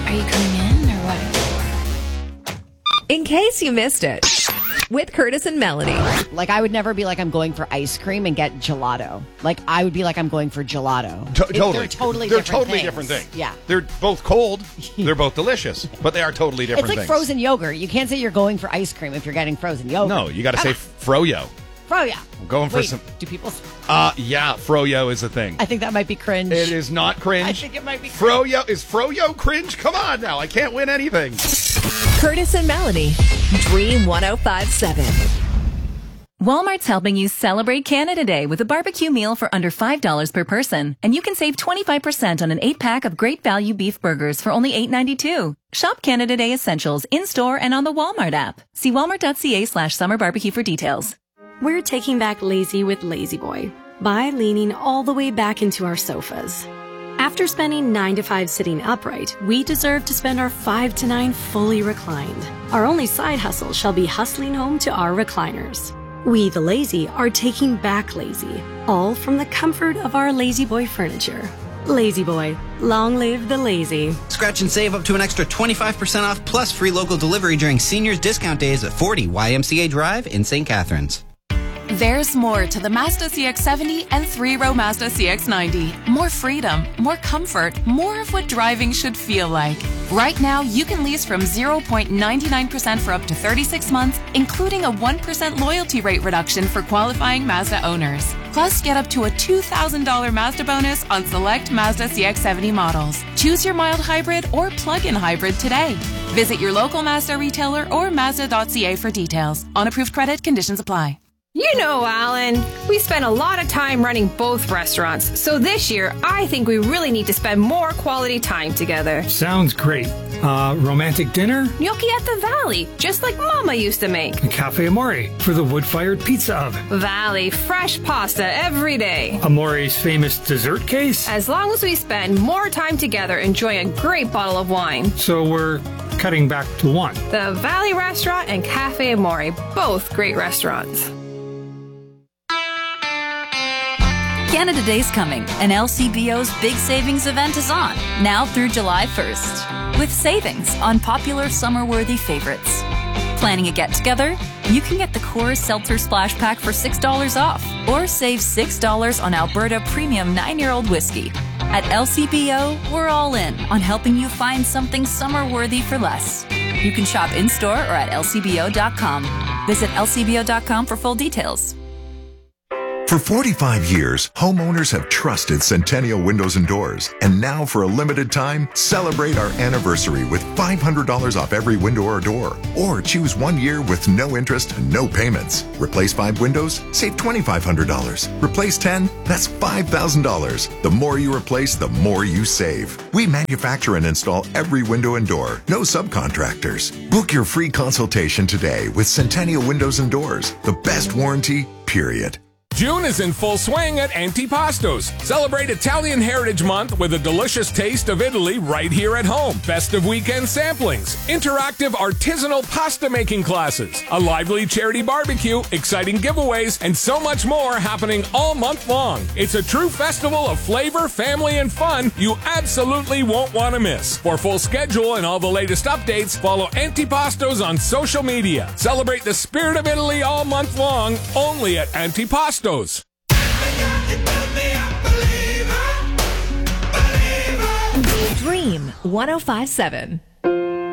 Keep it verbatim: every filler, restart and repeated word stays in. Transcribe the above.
Are you coming in or what? In case you missed it, with Curtis and Melanie. Like, I would never be like, I'm going for ice cream and get gelato. Like, I would be like, I'm going for gelato. To- It- totally. They're totally They're different totally things. different things. Yeah. They're both cold. They're both delicious, but they are totally different It's like things. frozen yogurt. You can't say you're going for ice cream if you're getting frozen yogurt. No, you got to say froyo. Froyo. I'm going for Wait, some. do people... Uh, yeah, froyo is a thing. I think that might be cringe. It is not cringe. I think it might be cringe. Froyo is froyo cringe. Come on now, I can't win anything. Curtis and Melanie, Dream one oh five seven. Walmart's helping you celebrate Canada Day with a barbecue meal for under five dollars per person. And you can save twenty-five percent on an eight-pack of great value beef burgers for only eight ninety-two. Shop Canada Day essentials in-store and on the Walmart app. See walmart.ca slash summer barbecue for details. We're taking back lazy with Lazy Boy by leaning all the way back into our sofas. After spending nine to five sitting upright, we deserve to spend our five to nine fully reclined. Our only side hustle shall be hustling home to our recliners. We, the lazy, are taking back lazy, all from the comfort of our Lazy Boy furniture. Lazy Boy, long live the lazy. Scratch and save up to an extra twenty-five percent off plus free local delivery during seniors discount days at forty Y M C A Drive in Saint Catharines. There's more to the Mazda C X seventy and three-row Mazda C X ninety. More freedom, more comfort, more of what driving should feel like. Right now, you can lease from zero point nine nine percent for up to thirty-six months, including a one percent loyalty rate reduction for qualifying Mazda owners. Plus, get up to a two thousand dollars Mazda bonus on select Mazda C X seventy models. Choose your mild hybrid or plug-in hybrid today. Visit your local Mazda retailer or Mazda dot C A for details. On approved credit, conditions apply. You know, Alan, we spend a lot of time running both restaurants, so this year I think we really need to spend more quality time together. Sounds great. Uh, romantic dinner? Gnocchi at the Valley, just like Mama used to make. Cafe Amore for the wood-fired pizza oven. Valley, fresh pasta every day. Amore's famous dessert case? As long as we spend more time together enjoying a great bottle of wine. So we're cutting back to one. The Valley Restaurant and Cafe Amore, both great restaurants. Canada Day's coming, and L C B O's big savings event is on, now through July first. With savings on popular summer-worthy favorites. Planning a get-together? You can get the Coors Seltzer Splash Pack for six dollars off, or save six dollars on Alberta Premium nine-year-old whiskey. At L C B O, we're all in on helping you find something summer-worthy for less. You can shop in-store or at L C B O dot com. Visit L C B O dot com for full details. For forty-five years, homeowners have trusted Centennial Windows and Doors. And now, for a limited time, celebrate our anniversary with five hundred dollars off every window or door. Or choose one year with no interest and no payments. Replace five windows? Save two thousand five hundred dollars. Replace ten? That's five thousand dollars. The more you replace, the more you save. We manufacture and install every window and door. No subcontractors. Book your free consultation today with Centennial Windows and Doors. The best warranty, period. June is in full swing at Antipastos. Celebrate Italian Heritage Month with a delicious taste of Italy right here at home. Festive weekend samplings, interactive artisanal pasta making classes, a lively charity barbecue, exciting giveaways, and so much more happening all month long. It's a true festival of flavor, family, and fun you absolutely won't want to miss. For full schedule and all the latest updates, follow Antipastos on social media. Celebrate the spirit of Italy all month long, only at Antipastos. Dream one oh five seven.